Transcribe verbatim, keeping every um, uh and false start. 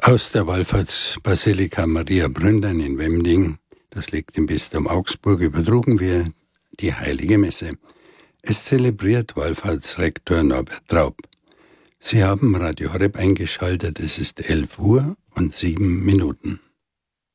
Aus der Wallfahrtsbasilika Maria Bründern in Wemding, das liegt im Bistum Augsburg, übertrugen wir die Heilige Messe. Es zelebriert Wallfahrtsrektor Norbert Traub. Sie haben Radio Horeb eingeschaltet, es ist elf Uhr und sieben Minuten.